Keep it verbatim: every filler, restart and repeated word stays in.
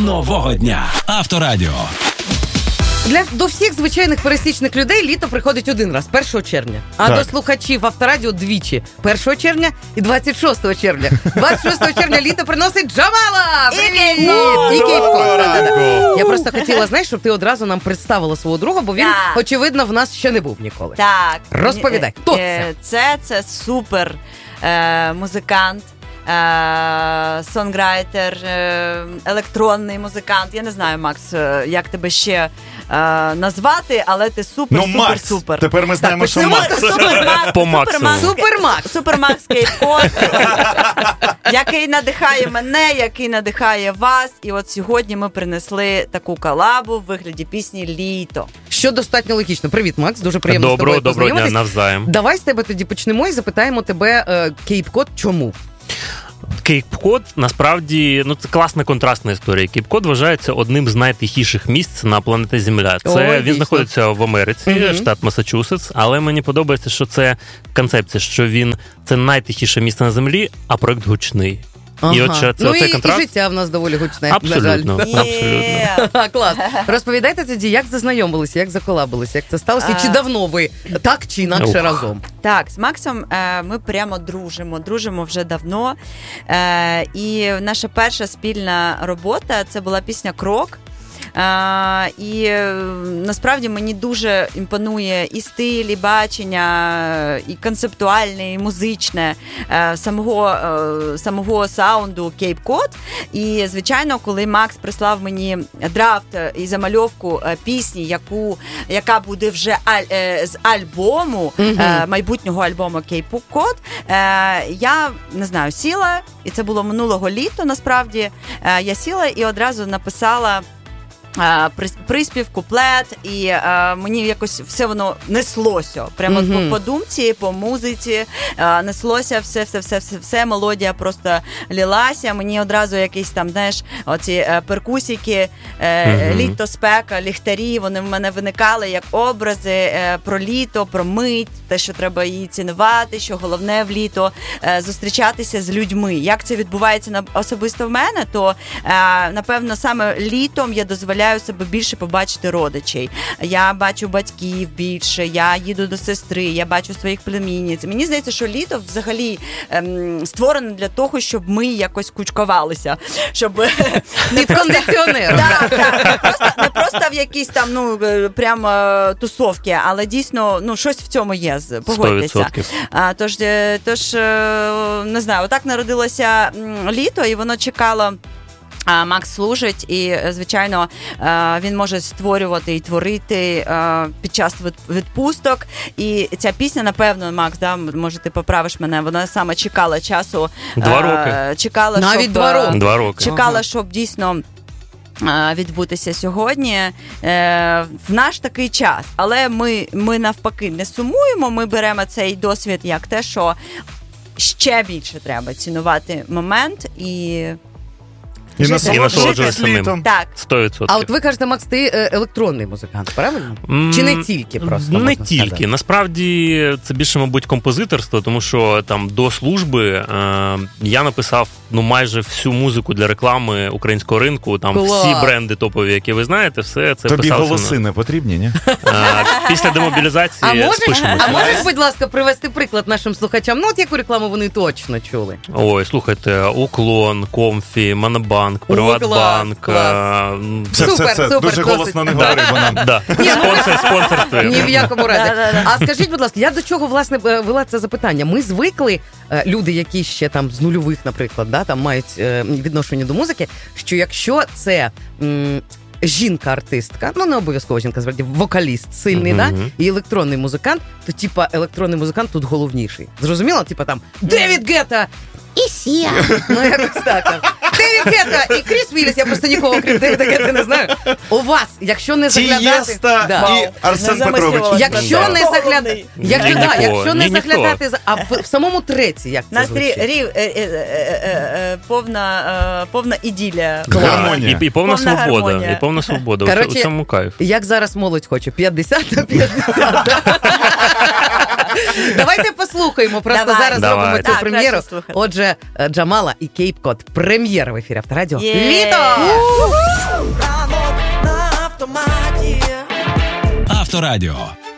нового дня. Авторадіо. Для, до всіх звичайних пересічних людей літо приходить один раз, першого червня. А так. До слухачів Авторадіо двічі. першого червня і двадцять шостого червня. двадцять шостого червня літо приносить Джамала! Привіт! І Кейп-Кот. Я просто хотіла, знаєш, щоб ти одразу нам представила свого друга, бо він, так. очевидно, в нас ще не був ніколи. Так. Розповідай, хто це? Це, це супер е, музикант. Сонграйтер, електронний музикант. Я не знаю, Макс, як тебе ще е, назвати, але ти супер, ну, супер, Макс. супер. Тепер ми знаємо, що Макс. По Максимуму. Супермакс. Супермакс Кейп-Кот, який надихає мене, який надихає вас. І от сьогодні ми принесли таку колабу в вигляді пісні «Літо». Що достатньо логічно. Привіт, Макс, дуже приємно доброго, з тобою познайомитись. Доброго дня, навзаєм. Давай з тебе тоді почнемо і запитаємо тебе, е, Кейп-Кот, чому? Кейп-Кот, насправді, ну це класна контрастна історія. Кейп-Кот вважається одним з найтихіших місць на планеті Земля. Це О, він дійсно. знаходиться в Америці, mm-hmm. штат Масачусетс, але мені подобається, що це концепція, що він це найтихіше місце на Землі, а проект гучний. Ага. І от це, ну цей і, контраст... і життя в нас доволі гучне. Абсолютно, на жаль. абсолютно. Клас. Розповідайте тоді, як зазнайомилися, як заколабилися, як це сталося, і чи давно ви так чи інакше Ух. разом? Так, з Максом е, ми прямо дружимо, дружимо вже давно. Е, і наша перша спільна робота – це була пісня «Крок». А, і насправді мені дуже імпонує і стиль, і бачення, і концептуальне, і музичне самого, самого саунду Кейп-Кот. І, звичайно, коли Макс прислав мені драфт і замальовку пісні, яку, яка буде вже аль, з альбому, mm-hmm. майбутнього альбому Кейп-Кот, я, не знаю, сіла, і це було минулого літа, насправді, я сіла і одразу написала приспів, куплет, і а, мені якось все воно неслося. Прямо mm-hmm. по, по думці, по музиці а, неслося все, все, все, все, все, мелодія просто лілася. Мені одразу якісь там, знаєш, оці а, перкусики, а, mm-hmm. літо, спека, ліхтарі, вони в мене виникали як образи а, про літо, про мить, те, що треба її цінувати, що головне в літо а, зустрічатися з людьми. Як це відбувається на, особисто в мене, то, а, напевно, саме літом я дозволяю себе більше побачити родичей. Я бачу батьків більше, я їду до сестри, я бачу своїх племінниць. Мені здається, що літо взагалі ем, створено для того, щоб ми якось кучкувалися. Щоб не кондиціонер. Так, так. Не просто, не просто в якісь там, ну, прямо тусовки, але дійсно, ну, щось в цьому є, погодьтеся. А, тож, тож, не знаю, отак народилося літо, і воно чекало. Макс служить, і, звичайно, він може створювати і творити під час відпусток. І ця пісня, напевно, Макс, да, може, ти поправиш мене, вона саме чекала часу. Два роки. Чекала, навіть щоб, два роки. Два роки. Чекала, ага. щоб дійсно відбутися сьогодні в наш такий час. Але ми, ми навпаки не сумуємо, ми беремо цей досвід як те, що ще більше треба цінувати момент і І насолоджуватися ним. Так. сто відсотків. А от ви кажете, Макс, ти е, електронний музикант, правильно? Mm, Чи не тільки просто? Не тільки. Сказати? Насправді це більше, мабуть, композиторство, тому що там до служби е, я написав ну майже всю музику для реклами українського ринку, там Клас. всі бренди топові, які ви знаєте, все це Тобі писався. голоси на... не потрібні, ні? Е, після демобілізації а можеш, спишемося. а можеш, будь ласка, привести приклад нашим слухачам? Ну, от яку рекламу вони точно чули? Ой, слухайте, Уклон, Комфі, Монобанк, Приватбанк. Клас. Все, Супер, все, все. супер, Дуже досить. голосно не говори, бо нам... Да. Спонсор, спонсорство. Ні в якому разі. А скажіть, будь ласка, я до чого, власне, вела це запитання? Ми звикли, люди, які ще там з нульових, наприклад, да, там мають відношення до музики, що якщо це м, жінка-артистка, ну не обов'язково жінка, справді, вокаліст сильний, mm-hmm. да, і електронний музикант, то типа електронний музикант тут головніший. Зрозуміло? Типа там Девід Гетта і Сія. Ну якось так. Девід Гетта і Кріс Вілліс, я просто нікого, крім Девіда Гетти, не знаю. У вас, якщо не заглядати... Тієста да. і Арсен Петрович. Якщо не заглядати... Якщо, да, якщо не ні, заглядати... За... А в, в самому треці, як це звучить? Рів, е, е, е, повна, е, повна іділія. І, і повна, повна свобода. гармонія. І повна свобода. Короче, у цьому кайф. Як зараз молодь хоче? п'ятдесят на п'ятдесят. Давайте послухаємо. Просто Давай. зараз Давай. зробимо цю Так, прем'єру. краще слухати. Отже, Джамала і Кейп-Кот. Прем'єра в ефірі Авторадіо. Є. Літо! Авторадіо.